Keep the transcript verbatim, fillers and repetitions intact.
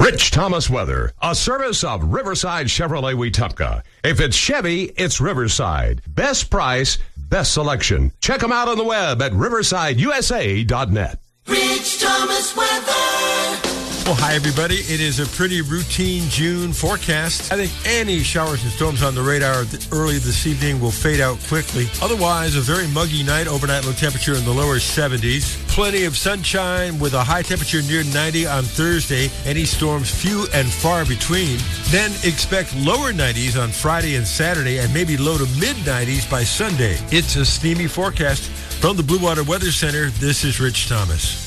Rich Thomas Weather, a service of Riverside Chevrolet Wetumpka. If it's Chevy, it's Riverside. Best price, best selection. Check them out on the web at riverside u s a dot net. Rich Thomas Weather. Well, hi, everybody. It is a pretty routine June forecast. I think any showers and storms on the radar early this evening will fade out quickly. Otherwise, a very muggy night, overnight low temperature in the lower seventies. Plenty of sunshine with a high temperature near ninety on Thursday. Any storms few and far between. Then expect lower nineties on Friday and Saturday and maybe low to mid nineties by Sunday. It's a steamy forecast. From the Blue Water Weather Center, this is Rich Thomas.